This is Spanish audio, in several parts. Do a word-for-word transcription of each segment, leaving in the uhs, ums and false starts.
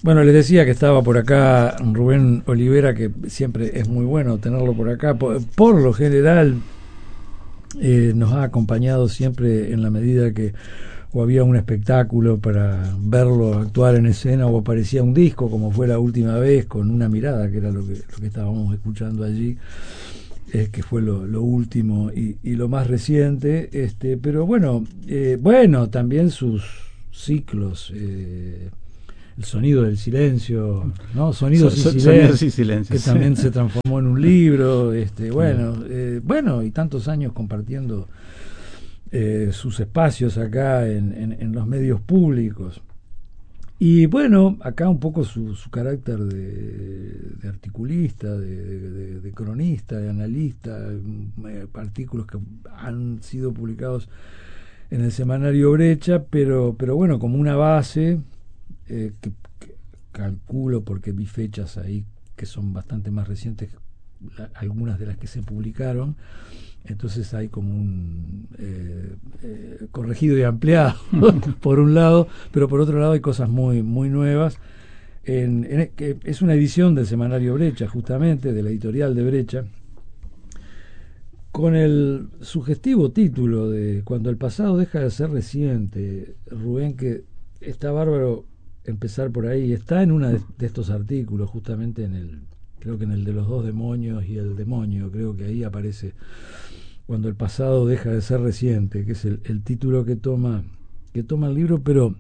Bueno, les decía que estaba por acá Rubén Olivera, que siempre es muy bueno tenerlo por acá. Por, por lo general eh, nos ha acompañado siempre en la medida que o había un espectáculo para verlo actuar en escena o aparecía un disco, como fue la última vez, con Una mirada, que era lo que, lo que estábamos escuchando allí, eh, que fue lo, lo último y, y lo más reciente. Este, pero bueno, eh, bueno, también sus ciclos... Eh, El sonido del silencio, ¿no? Sonidos, so, y, so, silencio, sonidos y silencio, que sí. también se transformó en un libro, este, bueno, eh, bueno, y tantos años compartiendo eh, sus espacios acá en, en, en los medios públicos. Y bueno, acá un poco su, su carácter de, de articulista, de, de, de cronista, de analista, eh, artículos que han sido publicados en el semanario Brecha, pero, pero bueno, como una base. Eh, que, que calculo, porque vi fechas ahí que son bastante más recientes, la, algunas de las que se publicaron, entonces hay como un eh, eh, corregido y ampliado por un lado, pero por otro lado hay cosas muy muy nuevas. En, en, que es una edición del semanario Brecha, justamente de la editorial de Brecha, con el sugestivo título de Cuando el pasado deja de ser reciente, Rubén, que está bárbaro empezar por ahí. Está en uno de, de estos artículos, justamente en el, creo que en el de los dos demonios y el demonio, creo que ahí aparece Cuando el pasado deja de ser reciente, que es el, el título que toma que toma el libro, pero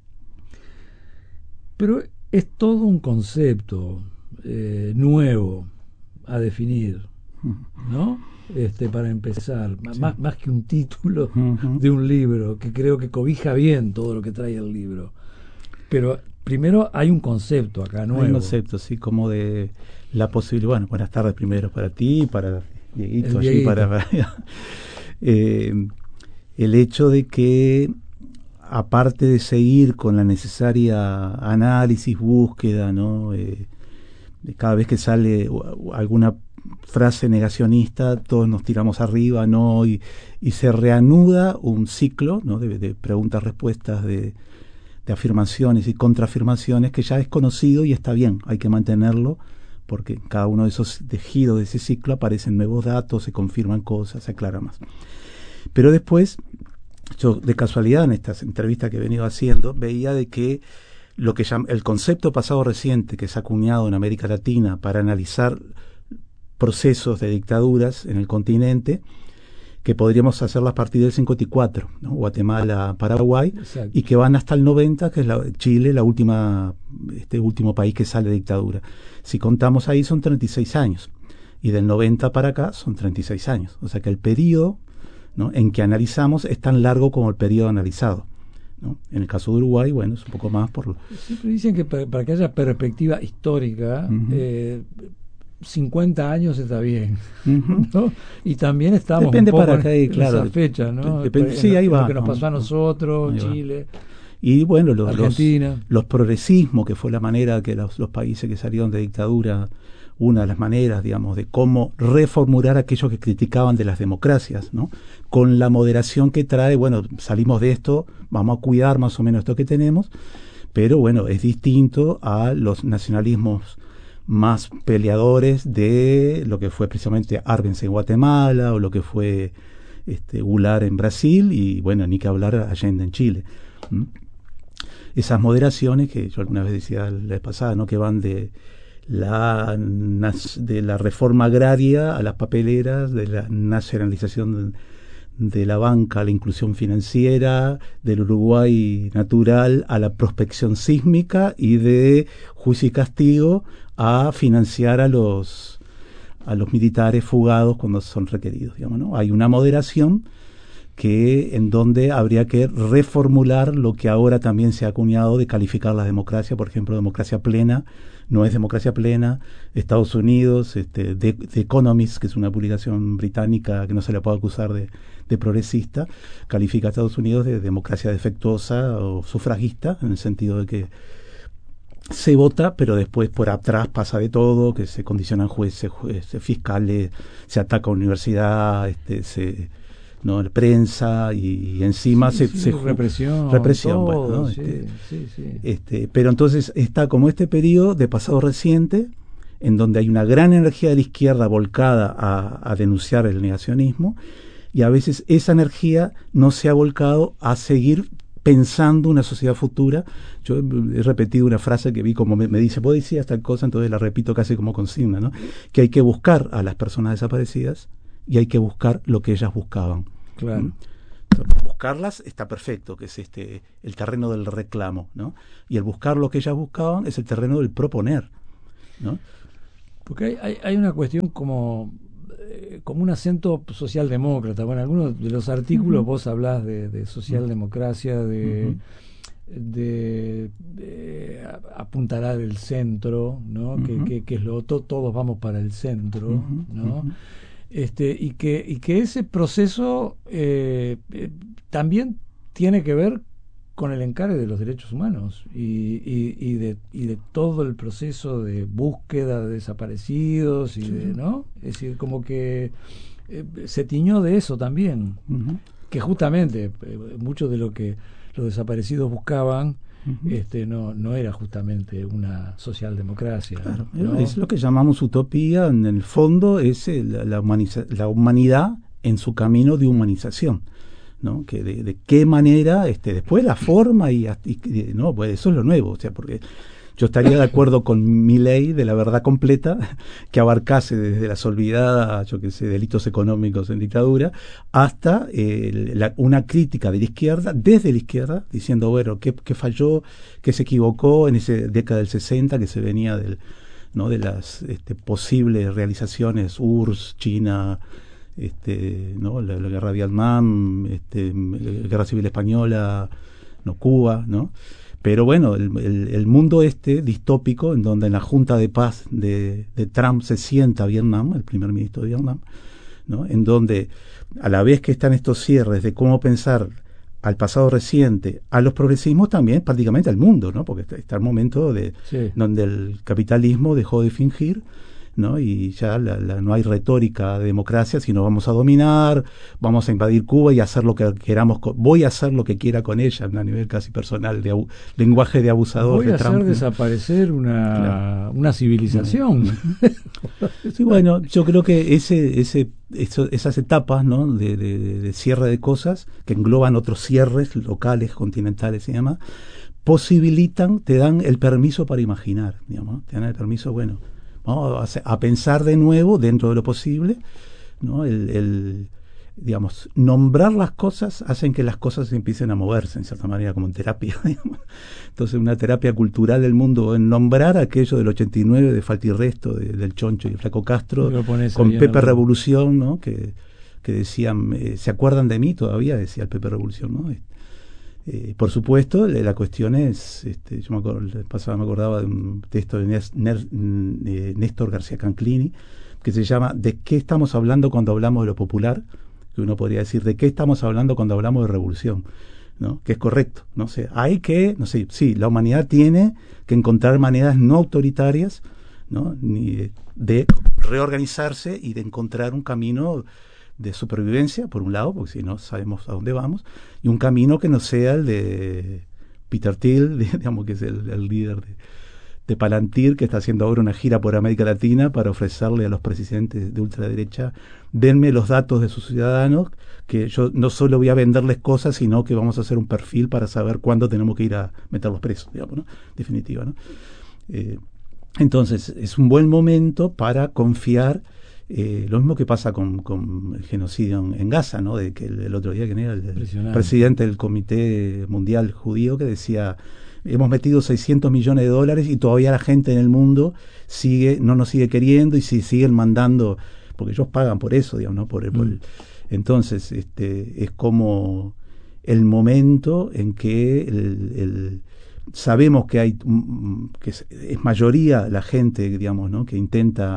pero es todo un concepto eh, nuevo a definir, ¿no? Este, para empezar, sí. más, más que un título uh-huh. de un libro, que creo que cobija bien todo lo que trae el libro. Pero primero hay un concepto acá nuevo. Hay un concepto, sí, como de la posibilidad. Bueno, buenas tardes primero para ti, para Dieguito, allí, para, para eh, el hecho de que, aparte de seguir con la necesaria análisis, búsqueda, ¿no? Eh, cada vez que sale alguna frase negacionista, todos nos tiramos arriba, ¿no? Y, y se reanuda un ciclo, ¿no? de, de preguntas-respuestas, de de afirmaciones y contraafirmaciones que ya es conocido y está bien, hay que mantenerlo, porque en cada uno de esos tejidos de ese ciclo aparecen nuevos datos, se confirman cosas, se aclara más. Pero después, yo de casualidad en estas entrevistas que he venido haciendo, veía de que lo que llama, el concepto pasado reciente que se ha acuñado en América Latina para analizar procesos de dictaduras en el continente, que podríamos hacerlas a partir del cincuenta y cuatro, ¿no? Guatemala, Paraguay, exacto. Y que van hasta el noventa, que es la, Chile, la última, este último país que sale de dictadura. Si contamos ahí son treinta y seis años, y del noventa para acá son treinta y seis años. O sea que el periodo, ¿no? en que analizamos es tan largo como el periodo analizado, ¿no? En el caso de Uruguay, bueno, es un poco más por... Siempre dicen que para, para que haya perspectiva histórica, uh-huh. eh, cincuenta años está bien, uh-huh. ¿no? Y también estamos depende un poco para acá, en, claro, en esa fecha, ¿no? Depende, en, sí, ahí en va. Lo que nos Vamos, pasó a nosotros, ahí Chile, va. Y bueno, los, Argentina. Los, los progresismos, que fue la manera que los, los países que salieron de dictadura, una de las maneras, digamos, de cómo reformular aquellos que criticaban de las democracias, ¿no? Con la moderación que trae, bueno, salimos de esto, vamos a cuidar más o menos esto que tenemos, pero bueno, es distinto a los nacionalismos más peleadores de lo que fue precisamente Arbenz en Guatemala o lo que fue este, Goulart en Brasil y bueno, ni que hablar Allende en Chile. ¿Mm? Esas moderaciones que yo alguna vez decía la vez pasada, ¿no? Que van de la, de la reforma agraria a las papeleras, de la nacionalización de, de la banca a la inclusión financiera, del Uruguay natural a la prospección sísmica y de juicio y castigo a financiar a los a los militares fugados cuando son requeridos, digamos, ¿no? Hay una moderación que en donde habría que reformular lo que ahora también se ha acuñado de calificar la democracia, por ejemplo, democracia plena, no es democracia plena. Estados Unidos, este, The, The Economist, que es una publicación británica que no se le puede acusar de, de progresista, califica a Estados Unidos de democracia defectuosa o sufragista, en el sentido de que se vota, pero después por atrás pasa de todo, que se condicionan jueces, jueces fiscales, se ataca a universidad, este, se ¿no? La prensa y, y encima sí, se, sí, se represión, represión todo, bueno, ¿no? sí, este, sí, sí. Este, pero entonces está como este periodo de pasado reciente en donde hay una gran energía de la izquierda volcada a, a denunciar el negacionismo, y a veces esa energía no se ha volcado a seguir pensando una sociedad futura. Yo he repetido una frase que vi como me, me dice, vos decías tal cosa, entonces la repito casi como consigna, ¿no? Que hay que buscar a las personas desaparecidas y hay que buscar lo que ellas buscaban. Claro. ¿Mm? Entonces, buscarlas está perfecto, que es este el terreno del reclamo, ¿no? Y el buscar lo que ellas buscaban es el terreno del proponer, ¿no? Porque hay, hay, hay una cuestión como como un acento socialdemócrata. Bueno, en algunos de los artículos uh-huh. vos hablás de, de socialdemocracia, de, uh-huh. de, de apuntalar el centro, ¿no? Uh-huh. que, que, que es lo to, todos vamos para el centro, uh-huh. ¿no? Uh-huh. Este, y que y que ese proceso eh, eh, también tiene que ver con el encare de los derechos humanos y, y, y, de, y de todo el proceso de búsqueda de desaparecidos y sí. de, ¿no? Es decir, como que eh, se tiñó de eso también, uh-huh. que justamente eh, mucho de lo que los desaparecidos buscaban uh-huh. este no no era justamente una socialdemocracia. Claro, ¿no? Es lo que llamamos utopía, en el fondo es la, la, humaniza, la humanidad en su camino de humanización. ¿No? Que de, de qué manera, este, después la forma y, y no, pues eso es lo nuevo, o sea, porque yo estaría de acuerdo con mi ley de la verdad completa, que abarcase desde las olvidadas, yo que sé, delitos económicos en dictadura, hasta eh, la, una crítica de la izquierda, desde la izquierda, diciendo, bueno, qué, qué falló, qué se equivocó en esa década del sesenta que se venía del, ¿no? de las este, posibles realizaciones U R S S, China, Este, ¿no? la, la guerra de Vietnam, este, la guerra civil española, no Cuba, ¿no? Pero bueno, el, el, el mundo este distópico, en donde en la Junta de Paz de, de Trump se sienta Vietnam, el primer ministro de Vietnam, ¿no? En donde a la vez que están estos cierres de cómo pensar al pasado reciente, a los progresismos también, prácticamente al mundo, ¿no? Porque está, está el momento de sí. donde el capitalismo dejó de fingir, ¿no? Y ya la, la, no hay retórica de democracia, sino vamos a dominar, vamos a invadir Cuba y hacer lo que queramos, con, voy a hacer lo que quiera con ella, a nivel casi personal, de abu, lenguaje de abusador. Voy de a Trump, hacer ¿no? desaparecer una, claro. una civilización. Sí, bueno, yo creo que ese, ese, eso, esas etapas, ¿no? de, de, de cierre de cosas, que engloban otros cierres locales, continentales y demás, posibilitan, te dan el permiso para imaginar, digamos, ¿no? Te dan el permiso, bueno, vamos a, a pensar de nuevo dentro de lo posible, ¿no? El, el, digamos, nombrar las cosas hacen que las cosas empiecen a moverse, en cierta manera, como en terapia, digamos. Entonces, una terapia cultural del mundo, en nombrar aquello del ochenta y nueve de Falta y Resto, de, del Choncho y el Flaco Castro, con Pepe Revolución, ¿no? Que, que decían, eh, ¿se acuerdan de mí todavía? Decía el Pepe Revolución, ¿no? Eh, por supuesto, la cuestión es, este, yo me, acuerdo, pasaba, me acordaba de un texto de Néstor García Canclini, que se llama ¿De qué estamos hablando cuando hablamos de lo popular? Que uno podría decir, ¿de qué estamos hablando cuando hablamos de revolución? ¿No? Que es correcto, no sé, hay que, no sé, sí, la humanidad tiene que encontrar maneras no autoritarias, ¿no? Ni de, de reorganizarse y de encontrar un camino de supervivencia, por un lado, porque si no sabemos a dónde vamos, y un camino que no sea el de Peter Thiel, digamos, que es el, el líder de, de Palantir, que está haciendo ahora una gira por América Latina para ofrecerle a los presidentes de ultraderecha, denme los datos de sus ciudadanos, que yo no solo voy a venderles cosas, sino que vamos a hacer un perfil para saber cuándo tenemos que ir a meterlos presos, digamos, ¿no? Definitiva, ¿no? Eh, entonces, es un buen momento para confiar. Eh, lo mismo que pasa con, con el genocidio en, en Gaza, ¿no? De que el, el otro día, ¿quién era? El, el presidente del Comité Mundial Judío, que decía, hemos metido seiscientos millones de dólares y todavía la gente en el mundo sigue, no nos sigue queriendo y si siguen mandando, porque ellos pagan por eso, digamos, ¿no? Por el, por el, entonces, este, es como el momento en que el, el sabemos que hay que es, es mayoría la gente, digamos, ¿no? Que intenta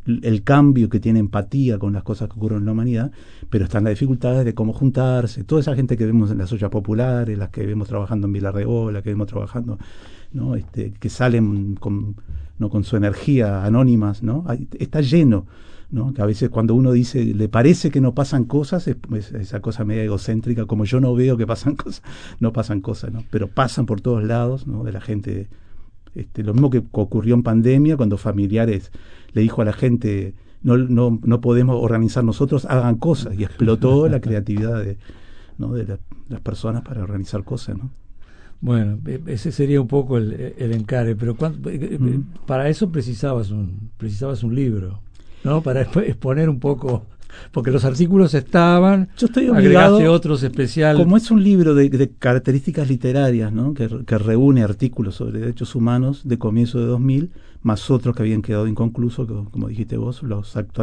el cambio, que tiene empatía con las cosas que ocurren en la humanidad, pero están las dificultades de cómo juntarse, toda esa gente que vemos en las ollas populares, las que vemos trabajando en Villarreal, las que vemos trabajando, ¿no? Este, que salen con, ¿no? con su energía anónimas, ¿no? Hay, está lleno, ¿no? Que a veces cuando uno dice, le parece que no pasan cosas, es, es esa cosa media egocéntrica, como yo no veo que pasan cosas, no pasan cosas, ¿no? Pero pasan por todos lados, ¿no? De la gente. Este, lo mismo que ocurrió en pandemia, cuando familiares le dijo a la gente, no, no, no podemos organizar nosotros, hagan cosas, y explotó la creatividad de, ¿no? de la, las personas para organizar cosas, ¿no? Bueno, ese sería un poco el, el encare, pero cuando, mm. para eso precisabas un, precisabas un libro, ¿no? Para exponer un poco, porque los artículos estaban, yo estoy obligado, agregaste otros especiales. Como es un libro de, de características literarias, ¿no? que, que reúne artículos sobre derechos humanos de comienzo de dos mil, más otros que habían quedado inconclusos, como dijiste vos, los actuales.